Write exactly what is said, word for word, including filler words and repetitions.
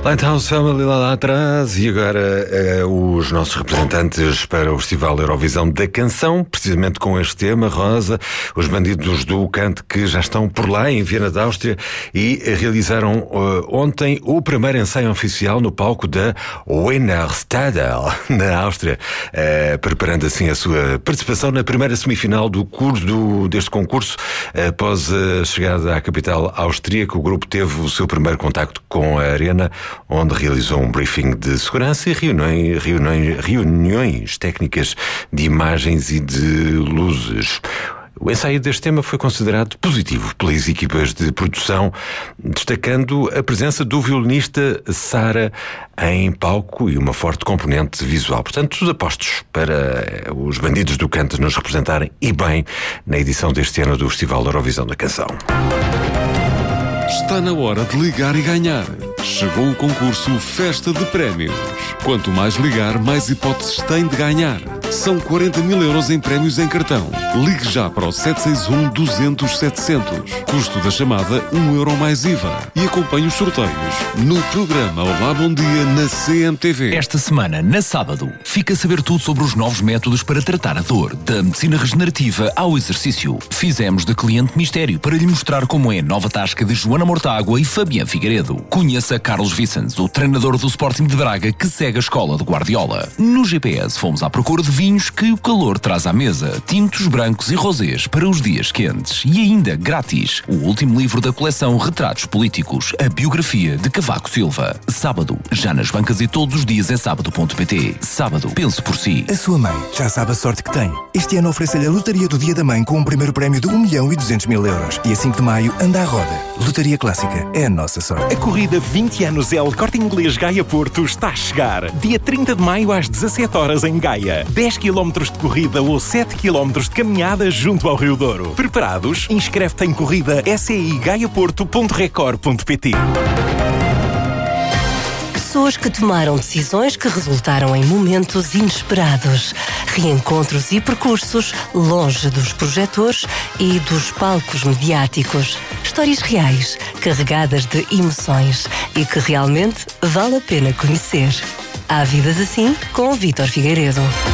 Lighthouse Family lá, lá atrás e agora eh, os nossos representantes para o Festival Eurovisão da Canção, precisamente com este tema, Rosa, os bandidos do Cante que já estão por lá em Viena da Áustria e realizaram uh, ontem o primeiro ensaio oficial no palco da Wienerstadel, na Áustria, uh, preparando assim a sua participação na primeira semifinal do curso do, deste concurso. Após a chegada à capital austríaca, o grupo teve o seu primeiro contacto com a Arena, onde realizou um briefing de segurança e reuniões, reuniões, reuniões técnicas de imagens e de luzes. O ensaio deste tema foi considerado positivo pelas equipas de produção, destacando a presença do violinista Sara em palco e uma forte componente visual. Portanto, os apostos para os bandidos do Cante nos representarem e bem na edição deste ano do Festival Eurovisão da Canção. Está na hora de ligar e ganhar. Chegou o concurso Festa de Prémios. Quanto mais ligar, mais hipóteses tem de ganhar. São quarenta mil euros em prémios em cartão. Ligue já para o sete seis um, duzentos, setecentos. Custo da chamada um euro mais I V A. E acompanhe os sorteios no programa Olá Bom Dia na C M T V. Esta semana, na sábado, fica a saber tudo sobre os novos métodos para tratar a dor, da medicina regenerativa ao exercício. Fizemos de cliente mistério para lhe mostrar como é a nova tasca de Joana Mortágua e Fabián Figueiredo. Conheça Carlos Vicens, o treinador do Sporting de Braga que segue a escola de Guardiola. No G P S fomos à procura de vinhos que o calor traz à mesa, tintos brancos e rosés para os dias quentes e ainda grátis o último livro da coleção Retratos Políticos, a biografia de Cavaco Silva. Sábado, já nas bancas e todos os dias em sábado ponto pt. Sábado, pense por si. A sua mãe já sabe a sorte que tem. Este ano oferece-lhe a Lotaria do Dia da Mãe com um primeiro prémio de um milhão e duzentos mil euros. E a cinco de maio, anda à roda. Lotaria Clássica é a nossa sorte. A corrida vinte anos El Corte Inglês Gaia Porto está a chegar. Dia trinta de maio às dezassete horas em Gaia. dez quilómetros de corrida ou sete quilómetros de caminhada junto ao Rio Douro. Preparados? Inscreve-te em corrida S I gaiaporto ponto record ponto pt. Pessoas que tomaram decisões que resultaram em momentos inesperados. Reencontros e percursos longe dos projetores e dos palcos mediáticos. Histórias reais, carregadas de emoções e que realmente vale a pena conhecer. Há vidas assim com o Vítor Figueiredo.